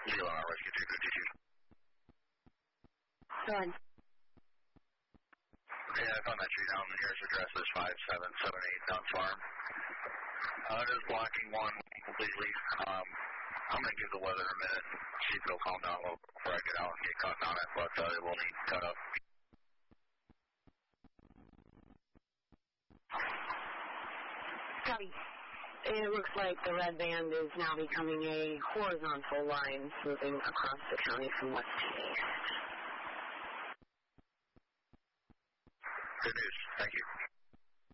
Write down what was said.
Zero Hour Rescue 252. Go ahead. Yeah, I found that tree down. The nearest address is 5778 Dunn Farm. It is blocking one completely. I'm going to give the weather a minute, see if it'll calm down a little before I get out and get cutting on it, but it will need cut up. Copy. It looks like the red band is now becoming a horizontal line moving across the county from west to east. Good news. Thank you.